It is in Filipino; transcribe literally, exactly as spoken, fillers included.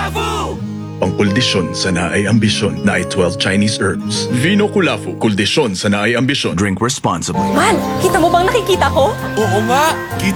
Kulafu! Ang kuldisyon sa naay ambisyon na ay twelve Chinese herbs. Vino Kulafu, kuldisyon sa naay ambisyon. Drink responsibly. Mal, kita mo bang nakikita ko? Oo nga! Kita